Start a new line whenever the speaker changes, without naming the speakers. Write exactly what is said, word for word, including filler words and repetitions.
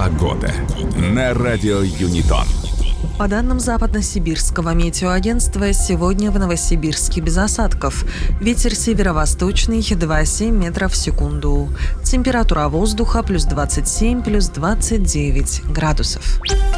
Погода на радио Юнитон.
По данным Западно-Сибирского метеоагентства, сегодня в Новосибирске без осадков. Ветер северо-восточный два целых семь десятых метров в секунду. Температура воздуха плюс двадцать семь, плюс двадцать девять градусов.